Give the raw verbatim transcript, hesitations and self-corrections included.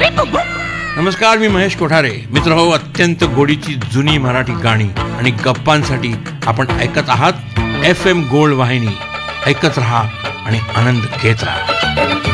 नमस्कार, मी महेश कोठारे. मित्र हो, अत्यंत गोडीची जुनी मराठी गाणी आणि गप्पांसाठी आपण ऐकत आहात एफ एम गोल्ड वाहिनी. ऐकत रहा आणि आनंद घेत राहा.